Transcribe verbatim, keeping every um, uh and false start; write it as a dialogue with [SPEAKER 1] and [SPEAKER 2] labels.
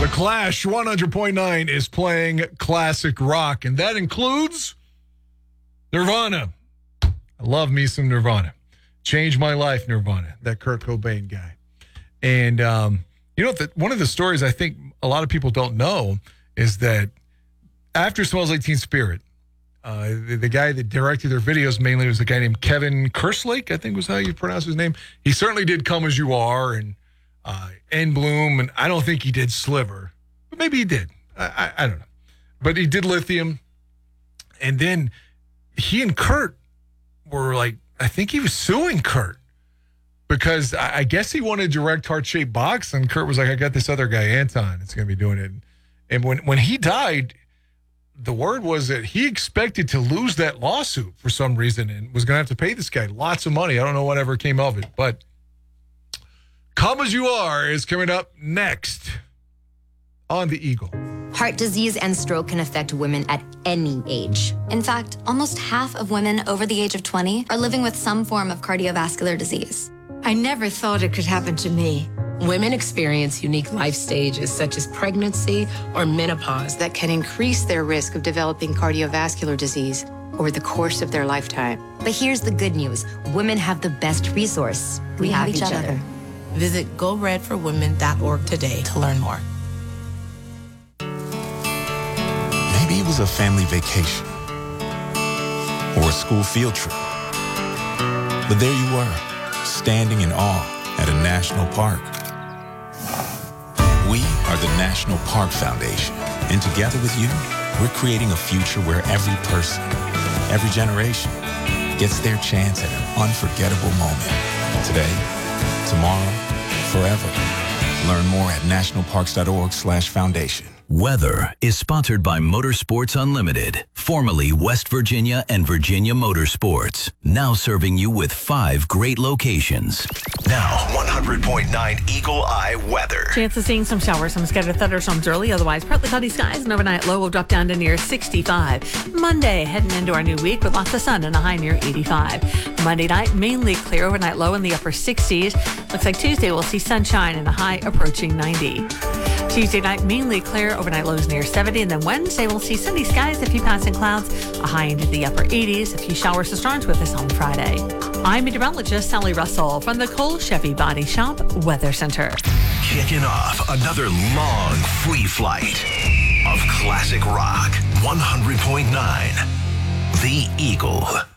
[SPEAKER 1] The Clash one hundred point nine is playing classic rock, and that includes Nirvana. I love me some Nirvana. Changed my life, Nirvana, that Kurt Cobain guy. And, um, you know, the, one of the stories I think a lot of people don't know is that after Smells Like Teen Spirit, uh, the, the guy that directed their videos mainly was a guy named Kevin Kerslake, I think was how you pronounce his name. He certainly did Come As You Are and uh, End Bloom, and I don't think he did Sliver. But maybe he did. I, I, I don't know. But he did Lithium. And then he and Kurt were like, I think he was suing Kurt because I, I guess he wanted to direct Heart-Shaped Box, and Kurt was like, I got this other guy, Anton, that's going to be doing it. And when, when he died, the word was that he expected to lose that lawsuit for some reason and was going to have to pay this guy lots of money. I don't know whatever came of it, but Come As You Are is coming up next on The Eagle.
[SPEAKER 2] Heart disease and stroke can affect women at any age.
[SPEAKER 3] In fact, almost half of women over the age of twenty are living with some form of cardiovascular disease.
[SPEAKER 4] I never thought it could happen to me.
[SPEAKER 5] Women experience unique life stages such as pregnancy or menopause
[SPEAKER 6] that can increase their risk of developing cardiovascular disease over the course of their lifetime.
[SPEAKER 2] But here's the good news. Women have the best resource.
[SPEAKER 3] We, we have, have each, each other. other.
[SPEAKER 7] Visit go red for women dot org today to learn more.
[SPEAKER 8] Maybe it was a family vacation or a school field trip. But there you were, standing in awe at a national park. We are the National Park Foundation, and together with you, we're creating a future where every person, every generation, gets their chance at an unforgettable moment. Today, tomorrow, forever. Learn more at national parks dot org slash foundation.
[SPEAKER 9] Weather is sponsored by Motorsports Unlimited, formerly West Virginia and Virginia Motorsports, now serving you with five great locations.
[SPEAKER 10] Now, one hundred point nine Eagle Eye weather.
[SPEAKER 11] Chance of seeing some showers, some scattered thunderstorms early, otherwise partly cloudy skies, and overnight low will drop down to near sixty-five. Monday, heading into our new week with lots of sun and a high near eighty-five. Monday night, mainly clear, overnight low in the upper sixties. Looks like Tuesday we'll see sunshine and a high approaching ninety. Tuesday night, mainly clear, overnight lows near seventy, and then Wednesday we'll see sunny skies, a few passing clouds, a high into the upper eighties, a few showers to storms with us on Friday. I'm meteorologist Sally Russell from the Cole Chevy Body Shop Weather Center.
[SPEAKER 10] Kicking off another long free flight of classic rock. one hundred point nine The Eagle.